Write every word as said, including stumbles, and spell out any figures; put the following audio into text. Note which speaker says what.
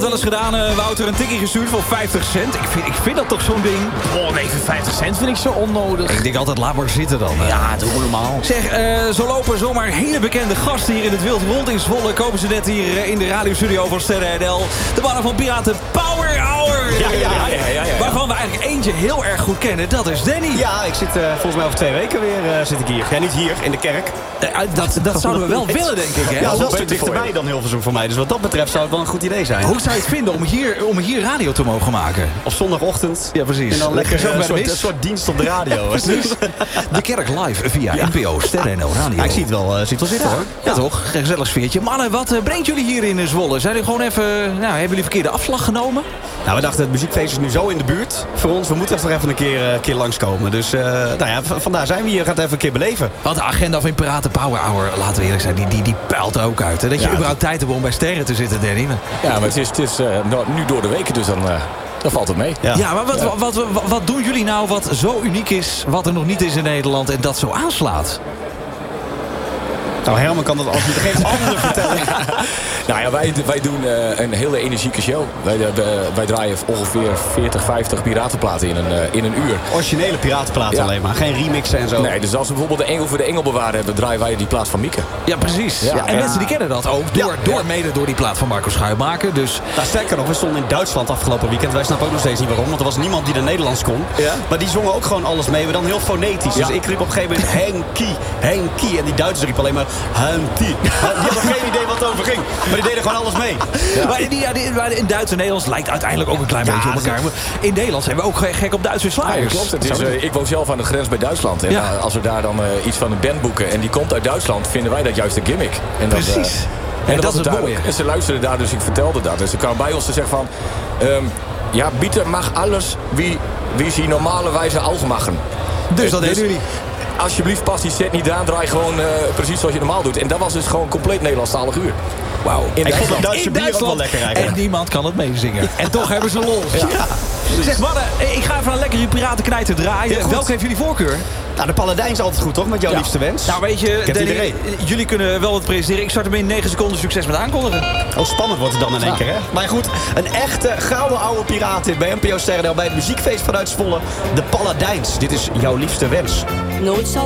Speaker 1: Wel eens gedaan, uh, Wouter, een tikkie gestuurd voor vijftig cent. Ik vind, ik vind dat toch zo'n ding.
Speaker 2: Oh nee, voor vijftig cent vind ik zo onnodig.
Speaker 1: Ik denk altijd, laat maar zitten dan. Uh.
Speaker 2: Ja, doe normaal.
Speaker 1: Zeg, uh, zo lopen zomaar hele bekende gasten hier in het wild rond in Zwolle. Komen ze net hier uh, in de radiostudio van Sterren N L. De mannen van Piraten Power Hour.
Speaker 2: Ja, ja, ja, ja, ja, ja.
Speaker 1: Waarvan we eigenlijk eentje heel erg goed kennen. Dat is Danny.
Speaker 3: Ja, ik zit uh, volgens mij over twee weken weer uh, zit ik hier. Ja, niet hier, in de kerk.
Speaker 1: Uh, dat, dat zouden we wel willen, denk ik. Hè?
Speaker 3: Ja, dat is wel een stuk dichterbij dan Hilversum voor mij. Dus wat dat betreft zou het wel een goed idee zijn.
Speaker 1: Hoe zou je het vinden om hier, om hier radio te mogen maken?
Speaker 3: Op zondagochtend.
Speaker 1: Ja, precies.
Speaker 3: En dan lekker
Speaker 1: zo
Speaker 3: uh,
Speaker 1: een
Speaker 3: soort,
Speaker 1: soort,
Speaker 3: een soort dienst op de radio.
Speaker 1: De kerk live via ja. N P O Sterren N L Radio.
Speaker 3: Ja, ik zie het wel, uh, zie het wel zitten,
Speaker 1: ja.
Speaker 3: hoor.
Speaker 1: Ja, ja, toch? Geen gezellig sfeertje. Mannen, wat uh, brengt jullie hier in Zwolle? Zijn jullie gewoon even... Nou, hebben jullie verkeerde afslag genomen?
Speaker 3: Nou, we dachten, het muziekfeest is nu zo in de buurt. Voor ons, we moeten toch even een keer, uh, keer langskomen. Dus, uh, nou ja, v- vandaar zijn we hier. Gaat even een keer beleven.
Speaker 1: Want de agenda van Piraten Power Hour, laten we eerlijk zijn, die, die, die pijlt er ook uit. Hè? Dat je
Speaker 2: ja,
Speaker 1: überhaupt tijd hebt om bij Sterren te zitten, Danny.
Speaker 2: Ja, maar het is, het is uh, nu door de weken, dus dan, uh, dan valt het mee.
Speaker 1: Ja, ja maar wat, ja. Wat, wat, wat, wat doen jullie nou wat zo uniek is, wat er nog niet is in Nederland en dat zo aanslaat?
Speaker 3: Nou, Herman kan dat als niet geen ander vertellen.
Speaker 2: Nou ja, wij, wij doen uh, een hele energieke show. Wij, uh, wij draaien ongeveer veertig, vijftig piratenplaten in een, uh, in een uur.
Speaker 3: Originele piratenplaten ja. alleen maar. Geen remixen en zo.
Speaker 2: Nee, dus als we bijvoorbeeld de Engel voor de Engel bewaren hebben, draaien wij die plaat van Mieke.
Speaker 1: Ja, precies. Ja, ja, en ja. mensen die kennen dat ook. Door, ja. door mede door die plaat van Marco Schuimaker. Dus...
Speaker 3: Nou, sterker nog, we stonden in Duitsland afgelopen weekend. Wij snappen ook nog steeds niet waarom. Want er was niemand die er Nederlands kon. Ja. Maar die zongen ook gewoon alles mee. Maar dan heel fonetisch. Ja. Dus ik riep op een gegeven moment Henkie, Henkie. En die Duitsers riepen alleen maar Henkie. Die hadden geen idee wat het over ging. Maar die deden gewoon alles mee.
Speaker 1: Ja. Maar, die, ja, die, in Duits en Nederlands lijkt uiteindelijk ook een klein ja, beetje op elkaar. Maar in Nederlands zijn we ook gek op Duitse slagers.
Speaker 2: Ja, klopt. Het is, uh, ik woon zelf aan de grens bij Duitsland. En ja. uh, als we daar dan uh, iets van een band boeken en die komt uit Duitsland, vinden wij dat juist een gimmick. En dat,
Speaker 1: Precies. Uh,
Speaker 2: en, en
Speaker 1: dat, dat is het mooie.
Speaker 2: En ze luisterden daar, dus ik vertelde dat. En ze kwamen bij ons te zeggen van... Um, ja, bitte mag alles wie, wie ze normalerwijze ook machen.
Speaker 1: Dus dat deden
Speaker 2: dus,
Speaker 1: jullie.
Speaker 2: Alsjeblieft, pas die set niet aan. Draai gewoon uh, precies zoals je normaal doet. En dat was dus gewoon compleet Nederlandstalig uur.
Speaker 1: Wauw.
Speaker 3: In ik vond het Duitse bier ook wel lekker eigenlijk.
Speaker 1: En niemand kan het meezingen. En toch hebben ze lol. Ja. Ja. Zeg mannen, ik ga even een lekkere piratenknijter draaien. Welke heeft jullie voorkeur?
Speaker 3: Nou, de Paladijn is altijd goed, toch? Met jouw ja. liefste wens.
Speaker 1: Nou, weet je, Danny, jullie kunnen wel wat presenteren. Ik start hem in negen seconden. Succes met aankondigen.
Speaker 3: Oh, spannend wordt het dan in één ja. keer, hè? Maar goed, een echte gouden oude piraat bij N P O Sterren N L bij het muziekfeest vanuit Zwolle. De Paladijns. Dit is jouw liefste wens.
Speaker 4: Nooit zal